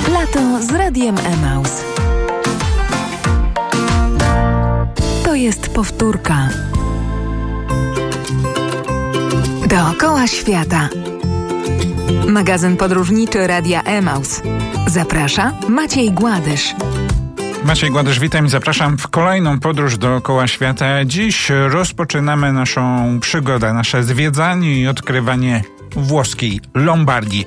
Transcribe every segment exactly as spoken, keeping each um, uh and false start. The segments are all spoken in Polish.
Lato z Radiem Emaus. To jest powtórka. Dookoła świata. Magazyn podróżniczy Radia Emaus. Zaprasza Maciej Gładysz. Maciej Gładysz, witam i zapraszam w kolejną podróż dookoła świata. Dziś rozpoczynamy naszą przygodę, nasze zwiedzanie i odkrywanie włoskiej Lombardii.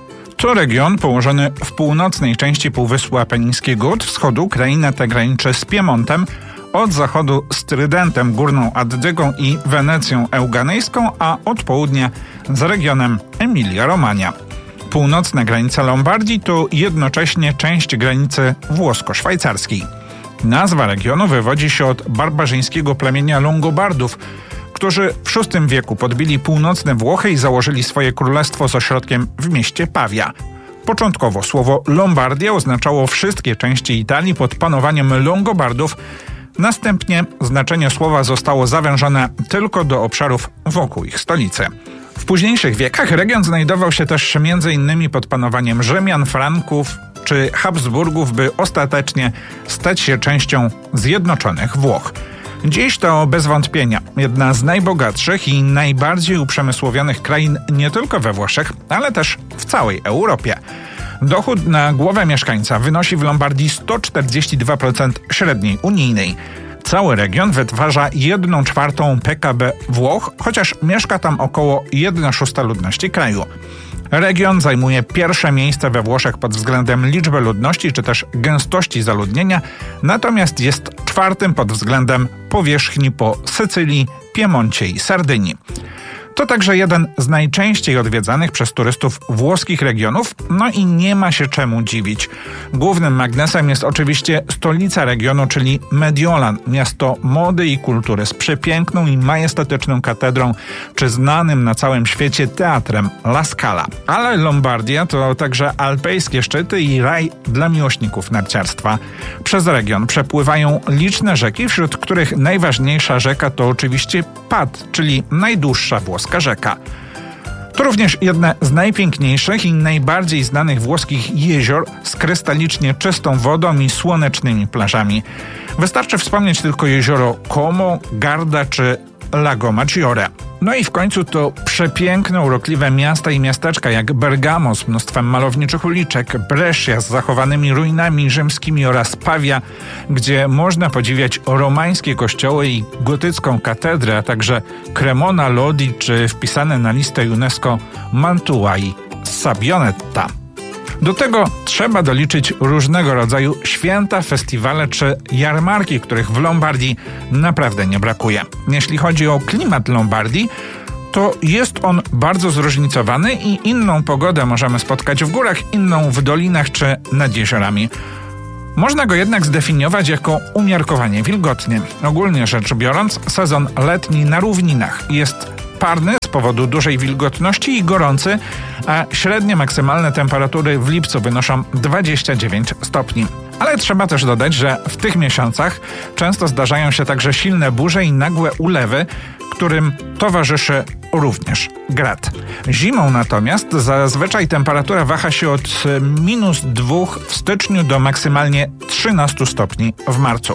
To region położony w północnej części Półwyspu Apenińskiego. Od wschodu kraina ta graniczy z Piemontem, od zachodu z Trydentem, Górną Addygą i Wenecją Euganejską, a od południa z regionem Emilia-Romagna. Północna granica Lombardii to jednocześnie część granicy włosko-szwajcarskiej. Nazwa regionu wywodzi się od barbarzyńskiego plemienia Longobardów, którzy w szóstym wieku podbili północne Włochy i założyli swoje królestwo z ośrodkiem w mieście Pavia. Początkowo słowo Lombardia oznaczało wszystkie części Italii pod panowaniem Longobardów. Następnie znaczenie słowa zostało zawężone tylko do obszarów wokół ich stolicy. W późniejszych wiekach region znajdował się też m.in. pod panowaniem Rzymian, Franków czy Habsburgów, by ostatecznie stać się częścią zjednoczonych Włoch. Dziś to bez wątpienia jedna z najbogatszych i najbardziej uprzemysłowionych krain nie tylko we Włoszech, ale też w całej Europie. Dochód na głowę mieszkańca wynosi w Lombardii sto czterdzieści dwa procent średniej unijnej. Cały region wytwarza jedną czwartą P K B Włoch, chociaż mieszka tam około jedna szósta ludności kraju. Region zajmuje pierwsze miejsce we Włoszech pod względem liczby ludności czy też gęstości zaludnienia, natomiast jest czwartym pod względem powierzchni po Sycylii, Piemoncie i Sardynii. To także jeden z najczęściej odwiedzanych przez turystów włoskich regionów, no i nie ma się czemu dziwić. Głównym magnesem jest oczywiście stolica regionu, czyli Mediolan, miasto mody i kultury z przepiękną i majestatyczną katedrą, czy znanym na całym świecie teatrem La Scala. Ale Lombardia to także alpejskie szczyty i raj dla miłośników narciarstwa. Przez region przepływają liczne rzeki, wśród których najważniejsza rzeka to oczywiście Pad, czyli najdłuższa włoska rzeka. To również jedne z najpiękniejszych i najbardziej znanych włoskich jezior z krystalicznie czystą wodą i słonecznymi plażami. Wystarczy wspomnieć tylko jezioro Como, Garda czy Lago Maggiore. No i w końcu to przepiękne, urokliwe miasta i miasteczka jak Bergamo z mnóstwem malowniczych uliczek, Brescia z zachowanymi ruinami rzymskimi oraz Pavia, gdzie można podziwiać romańskie kościoły i gotycką katedrę, a także Cremona, Lodi czy wpisane na listę UNESCO Mantua i Sabionetta. Do tego trzeba doliczyć różnego rodzaju święta, festiwale czy jarmarki, których w Lombardii naprawdę nie brakuje. Jeśli chodzi o klimat Lombardii, to jest on bardzo zróżnicowany i inną pogodę możemy spotkać w górach, inną w dolinach czy nad jeziorami. Można go jednak zdefiniować jako umiarkowanie wilgotny. Ogólnie rzecz biorąc, sezon letni na równinach jest parny z powodu dużej wilgotności i gorący, a średnie maksymalne temperatury w lipcu wynoszą dwadzieścia dziewięć stopni. Ale trzeba też dodać, że w tych miesiącach często zdarzają się także silne burze i nagłe ulewy, którym towarzyszy również grad. Zimą natomiast zazwyczaj temperatura waha się od minus dwóch w styczniu do maksymalnie trzynastu stopni w marcu.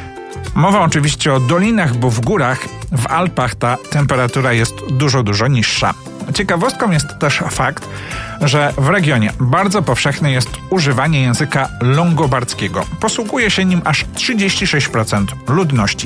Mowa oczywiście o dolinach, bo w górach, w Alpach ta temperatura jest dużo, dużo niższa. Ciekawostką jest też fakt, że w regionie bardzo powszechne jest używanie języka longobardzkiego. Posługuje się nim aż trzydzieści sześć procent ludności.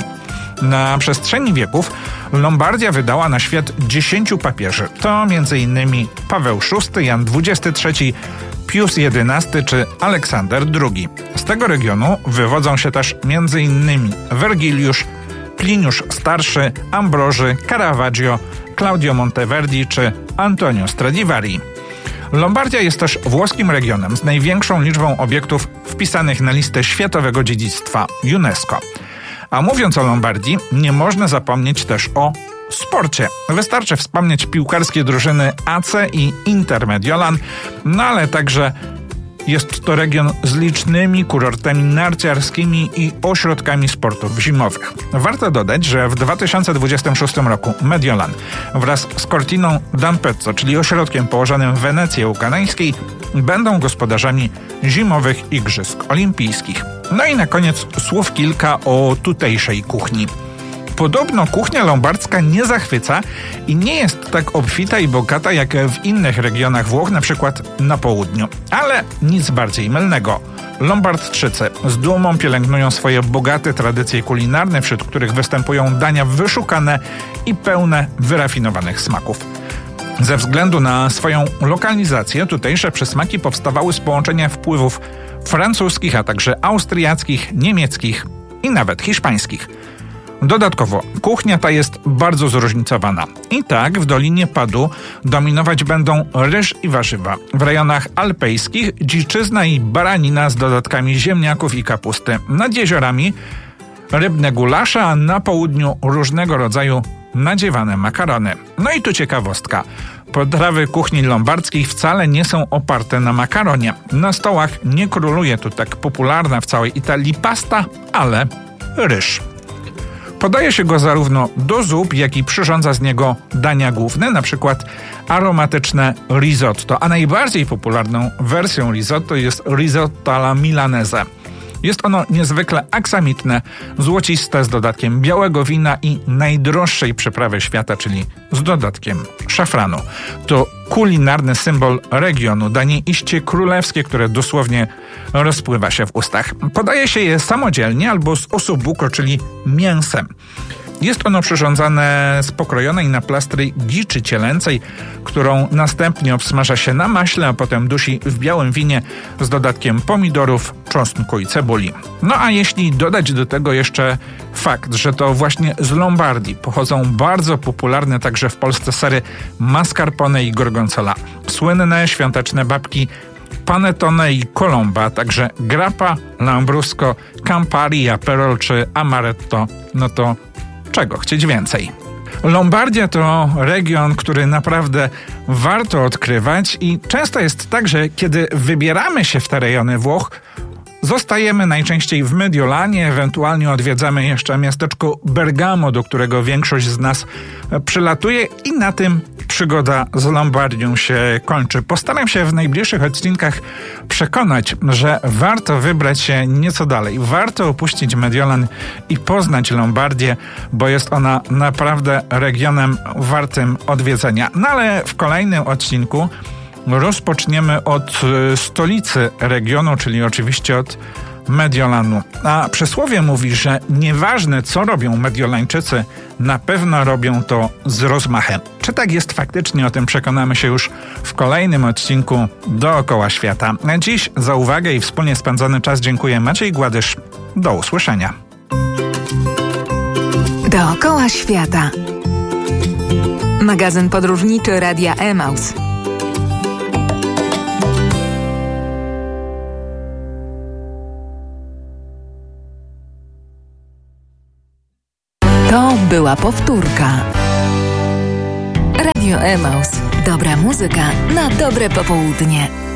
Na przestrzeni wieków Lombardia wydała na świat dziesięciu papieży. To między innymi Paweł szósty, Jan dwudziesty trzeci, Pius jedenasty czy Aleksander drugi. Z tego regionu wywodzą się też między innymi Wergiliusz, Pliniusz Starszy, Ambroży, Caravaggio, Claudio Monteverdi czy Antonio Stradivari. Lombardia jest też włoskim regionem z największą liczbą obiektów wpisanych na listę Światowego Dziedzictwa UNESCO. A mówiąc o Lombardii, nie można zapomnieć też o sporcie. Wystarczy wspomnieć piłkarskie drużyny A C i Inter Mediolan, no ale także Jest to region z licznymi kurortami narciarskimi i ośrodkami sportów zimowych. Warto dodać, że w dwa tysiące dwudziestym szóstym roku Mediolan wraz z Cortiną d'Ampezzo, czyli ośrodkiem położonym w Wenecji Łukańskiej, będą gospodarzami zimowych Igrzysk Olimpijskich. No i na koniec słów kilka o tutejszej kuchni. Podobno kuchnia lombardzka nie zachwyca i nie jest tak obfita i bogata jak w innych regionach Włoch, na przykład na południu. Ale nic bardziej mylnego. Lombardczycy z dumą pielęgnują swoje bogate tradycje kulinarne, wśród których występują dania wyszukane i pełne wyrafinowanych smaków. Ze względu na swoją lokalizację tutejsze przysmaki powstawały z połączenia wpływów francuskich, a także austriackich, niemieckich i nawet hiszpańskich. Dodatkowo kuchnia ta jest bardzo zróżnicowana. I tak w Dolinie Padu dominować będą ryż i warzywa. W rejonach alpejskich dziczyzna i baranina z dodatkami ziemniaków i kapusty. Nad jeziorami rybne gulasze, a na południu różnego rodzaju nadziewane makarony. No i tu ciekawostka. Potrawy kuchni lombardzkiej wcale nie są oparte na makaronie. Na stołach nie króluje tu tak popularna w całej Italii pasta, ale ryż. Podaje się go zarówno do zup, jak i przyrządza z niego dania główne, na przykład aromatyczne risotto, a najbardziej popularną wersją risotto jest risotto alla milanese. Jest ono niezwykle aksamitne, złociste z dodatkiem białego wina i najdroższej przyprawy świata, czyli z dodatkiem szafranu. To kulinarny symbol regionu, danie iście królewskie, które dosłownie rozpływa się w ustach. Podaje się je samodzielnie albo z ossobuco, czyli mięsem. Jest ono przyrządzane z pokrojonej na plastry dziczy cielęcej, którą następnie obsmaża się na maśle, a potem dusi w białym winie z dodatkiem pomidorów, czosnku i cebuli. No a jeśli dodać do tego jeszcze fakt, że to właśnie z Lombardii pochodzą bardzo popularne także w Polsce sery mascarpone i gorgonzola, słynne świąteczne babki panettone i colomba, także grappa, lambrusco, campari, aperol czy amaretto, no to czego chcieć więcej? Lombardia to region, który naprawdę warto odkrywać i często jest tak, że kiedy wybieramy się w te rejony Włoch, zostajemy najczęściej w Mediolanie, ewentualnie odwiedzamy jeszcze miasteczko Bergamo, do którego większość z nas przylatuje i na tym przygoda z Lombardią się kończy. Postaram się w najbliższych odcinkach przekonać, że warto wybrać się nieco dalej. Warto opuścić Mediolan i poznać Lombardię, bo jest ona naprawdę regionem wartym odwiedzenia. No ale w kolejnym odcinku rozpoczniemy od stolicy regionu, czyli oczywiście od Mediolanu. A przysłowie mówi, że nieważne co robią Mediolańczycy, na pewno robią to z rozmachem. Czy tak jest faktycznie? O tym przekonamy się już w kolejnym odcinku Dookoła Świata. Na dziś za uwagę i wspólnie spędzony czas dziękuję. Maciej Gładysz. Do usłyszenia. Dookoła Świata. Magazyn podróżniczy Radia Emaus. To była powtórka. Radio Emaus. Dobra muzyka na dobre popołudnie.